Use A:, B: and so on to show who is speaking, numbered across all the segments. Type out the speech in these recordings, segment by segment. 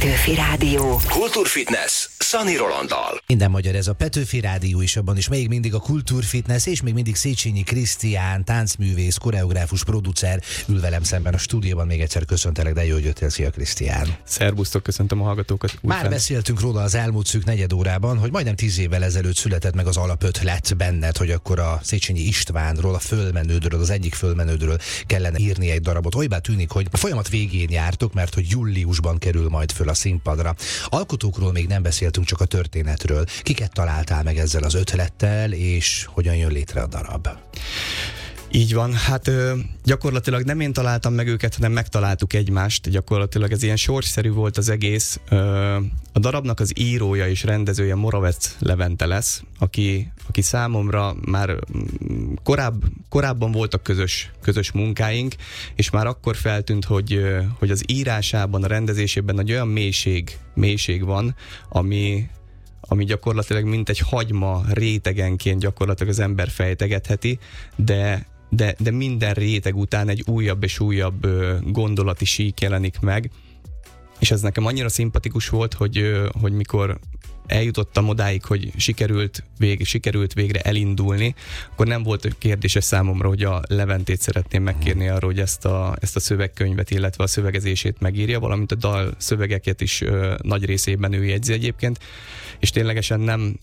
A: Petőfi Rádió.
B: Kultúrfitness Szani Rolanddal.
C: Minden magyar, ez a Petőfi Rádió is, abban is még mindig a Kultúrfitness, és még mindig Széchenyi Krisztián, táncművész, koreográfus, producer ül velem szemben a stúdióban. Még egyszer köszöntelek, de jó, hogy jöttél. Szia, Krisztián!
D: Szerbusztok, köszöntöm a hallgatókat.
C: Már beszéltünk róla az elmúlt szűk negyed órában, hogy majdnem 10 évvel ezelőtt született meg az alapötlet benned, hogy akkor a Széchenyi Istvánról, a fölmenődről, az egyik fölmenődről kellene írni egy darabot. Olybá tűnik, hogy a folyamat végén jártok, mert hogy júliusban kerül majd föl a színpadra. Alkotókról még nem beszéltünk, csak a történetről. Kiket találtál meg ezzel az ötlettel, és hogyan jön létre a darab?
D: Így van, hát gyakorlatilag nem én találtam meg őket, hanem megtaláltuk egymást. Gyakorlatilag ez ilyen sorsszerű volt az egész. A darabnak az írója és rendezője Moravec Levente lesz, aki számomra már korábban voltak közös munkáink, és már akkor feltűnt, hogy az írásában, a rendezésében egy olyan mélység van, ami gyakorlatilag mint egy hagyma rétegenként gyakorlatilag az ember fejtegetheti, de minden réteg után egy újabb és újabb gondolati sík jelenik meg, és ez nekem annyira szimpatikus volt, hogy mikor eljutottam odáig, hogy sikerült végre elindulni, akkor nem volt kérdéses számomra, hogy a Leventét szeretném megkérni arra, hogy ezt a szövegkönyvet, illetve a szövegezését megírja, valamint a dal szövegeket is nagy részében ő jegyzi egyébként, és ténylegesen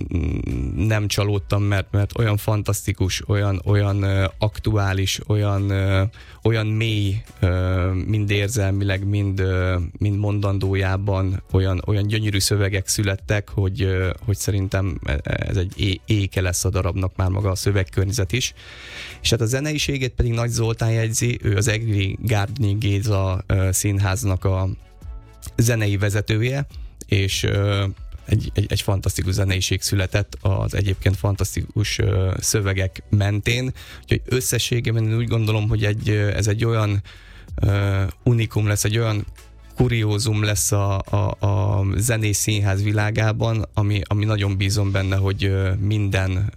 D: nem csalódtam, mert olyan fantasztikus, olyan aktuális, olyan mély, mind érzelmileg, mind mondandójában, olyan gyönyörű szövegek születtek, hogy szerintem ez egy éke lesz a darabnak már maga a szövegkörnyezet is. És hát a zeneiségét pedig Nagy Zoltán jegyzi, ő az Egri Gárdonyi Géza színháznak a zenei vezetője, és egy fantasztikus zeneiség született az egyébként fantasztikus szövegek mentén. Úgyhogy összességében én úgy gondolom, hogy ez egy olyan unikum lesz, egy olyan kuriózum lesz a zenés színház világában, ami nagyon bízom benne, hogy minden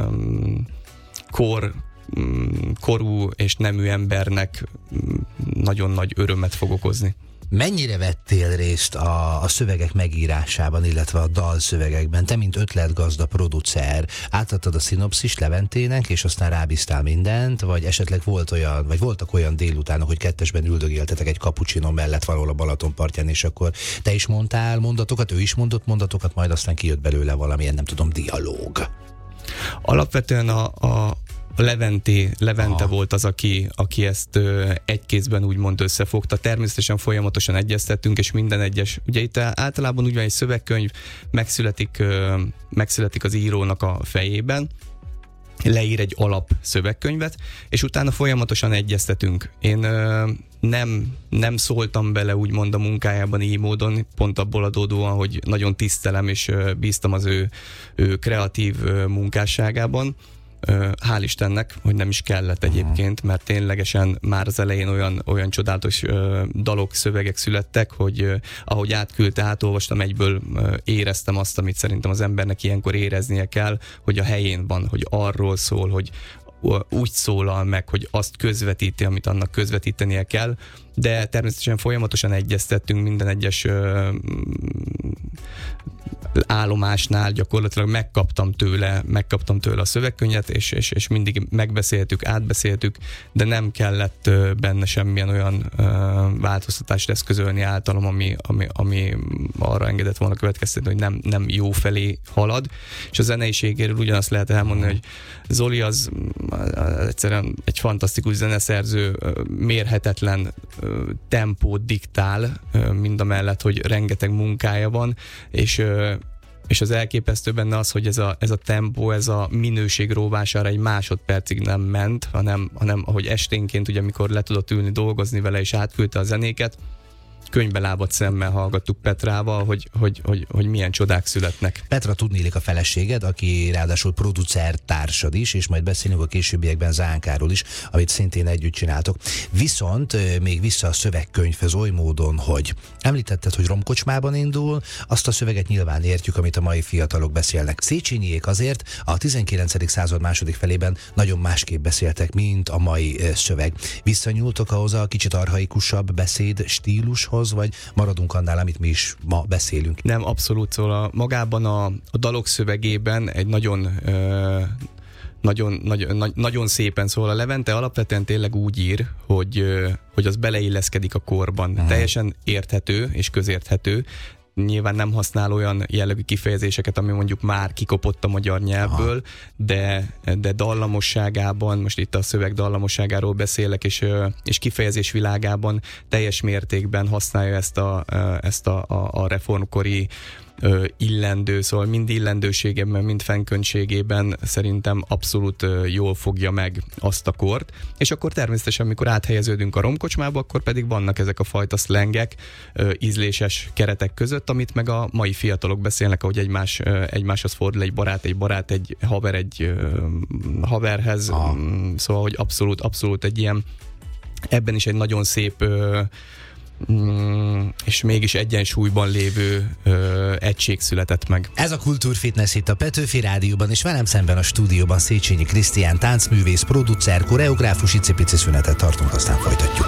D: korú és nemű embernek nagyon nagy örömet fog okozni.
C: Mennyire vettél részt a szövegek megírásában, illetve a dalszövegekben? Te, mint ötletgazda, producer, átadtad a szinopszist Leventének, és aztán rábíztál mindent, vagy esetleg voltak olyan délutánok, hogy kettesben üldögéltetek egy cappuccino mellett valahol a Balaton partján, és akkor te is mondtál mondatokat, ő is mondott mondatokat, majd aztán kijött belőle valamilyen, nem tudom, dialóg.
D: Alapvetően a Levente volt az, aki ezt egy kézben úgymond összefogta. Természetesen folyamatosan egyeztettünk, és minden egyes, ugye itt általában úgy van, egy szövegkönyv megszületik az írónak a fejében, leír egy alap szövegkönyvet, és utána folyamatosan egyeztetünk. Én nem szóltam bele úgymond a munkájában így módon, pont abból adódóan, hogy nagyon tisztelem, és bíztam az ő kreatív munkásságában. Hál' Istennek, hogy nem is kellett egyébként, mert ténylegesen már az elején olyan csodálatos dalok, szövegek születtek, hogy ahogy átolvastam, egyből éreztem azt, amit szerintem az embernek ilyenkor éreznie kell, hogy a helyén van, hogy arról szól, hogy úgy szólal meg, hogy azt közvetíti, amit annak közvetítenie kell, de természetesen folyamatosan egyeztettünk minden egyes állomásnál, gyakorlatilag megkaptam tőle a szövegkönyvet, és mindig megbeszéltük, átbeszéltük, de nem kellett benne semmilyen olyan változtatást eszközölni általam, ami arra engedett volna következtetni, hogy nem jó felé halad, és a zeneiségéről ugyanazt lehet elmondani, hogy Zoli az egyszerűen egy fantasztikus zeneszerző, mérhetetlen tempót diktál, mindamellett, hogy rengeteg munkája van, és az elképesztő benne az, hogy ez a tempó, ez a minőség róvására egy másodpercig nem ment, hanem ahogy esténként, ugye, amikor le tudott ülni, dolgozni vele, és átküldte a zenéket, könyvbe lábadt szemmel hallgattuk Petrával, hogy milyen csodák születnek.
C: Petra tudniillik a feleséged, aki ráadásul producer társad is, és majd beszélünk a későbbiekben Zánkáról is, amit szintén együtt csináltok. Viszont még vissza a szövegkönyvhez oly módon, hogy említetted, hogy romkocsmában indul, azt a szöveget nyilván értjük, amit a mai fiatalok beszélnek. Széchenyiék azért a 19. század második felében nagyon másképp beszéltek, mint a mai szöveg. Visszanyúltok ahhoz a kicsit archaikusabb beszéd stílushoz, máshoz, vagy maradunk annál, amit mi is ma beszélünk?
D: Nem, abszolút, szóval magában a dalok szövegében egy nagyon szépen szól. A Levente alapvetően tényleg úgy ír, hogy az beleilleszkedik a korban. Teljesen érthető és közérthető. Nyilván nem használ olyan jellegű kifejezéseket, ami mondjuk már kikopott a magyar nyelvből, de dallamosságában, most itt a szöveg dallamosságáról beszélek, és kifejezés világában teljes mértékben használja ezt a reformkori illendő, szóval mind illendőségében, mind fennkönségében szerintem abszolút jól fogja meg azt a kort, és akkor természetesen, amikor áthelyeződünk a romkocsmába, akkor pedig vannak ezek a fajta szlengek ízléses keretek között, amit meg a mai fiatalok beszélnek, ahogy egymáshoz fordul egy barát, egy haver egy haverhez, szóval, hogy abszolút egy ilyen, ebben is egy nagyon szép és mégis egyensúlyban lévő egység született meg.
C: Ez a Kultúrfitness itt a Petőfi Rádióban, és velem szemben a stúdióban Széchenyi Krisztián táncművész, producer, koreográfus. Icipici szünetet tartunk, aztán folytatjuk.